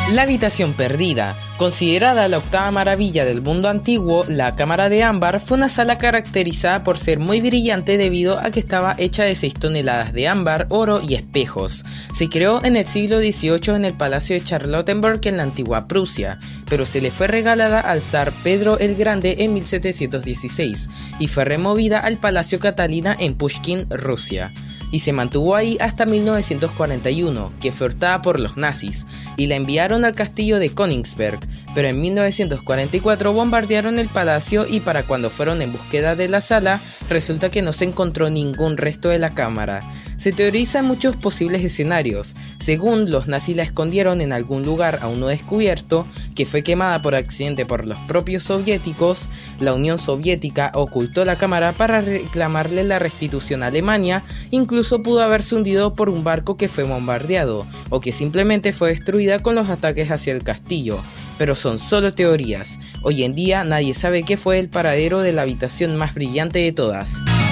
La habitación perdida. Considerada la octava maravilla del mundo antiguo, la cámara de ámbar fue una sala caracterizada por ser muy brillante debido a que estaba hecha de 6 toneladas de ámbar, oro y espejos. Se creó en el siglo XVIII en el Palacio de Charlottenburg en la antigua Prusia, pero se le fue regalada al zar Pedro el Grande en 1716 y fue removida al Palacio Catalina en Pushkin, Rusia. Y se mantuvo ahí hasta 1941, que fue hurtada por los nazis, y la enviaron al castillo de Königsberg, pero en 1944 bombardearon el palacio y para cuando fueron en búsqueda de la sala, resulta que no se encontró ningún resto de la cámara. Se teorizan muchos posibles escenarios. Según, los nazis la escondieron en algún lugar aún no descubierto, que fue quemada por accidente por los propios soviéticos. La Unión Soviética ocultó la cámara para reclamarle la restitución a Alemania. Incluso pudo haberse hundido por un barco que fue bombardeado, o que simplemente fue destruida con los ataques hacia el castillo. Pero son solo teorías. Hoy en día nadie sabe qué fue el paradero de la habitación más brillante de todas.